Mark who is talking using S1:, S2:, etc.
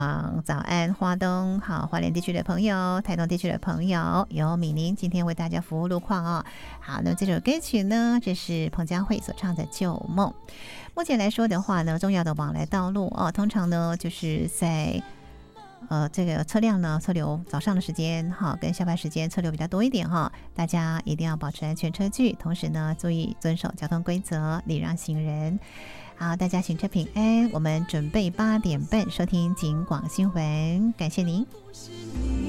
S1: 早安，花东好，花莲地区的朋友，台东地区的朋友，有米宁今天为大家服务路况哦。好，那这首歌曲呢，这是彭佳慧所唱的《旧梦》。目前来说的话呢，重要的往来道路哦，通常呢就是在这个车辆呢车流早上的时间哈，跟下班时间车流比较多一点哈，大家一定要保持安全车距，同时呢注意遵守交通规则，礼让行人。好，大家行车平安。我们准备8点半收听警广新闻，感谢您。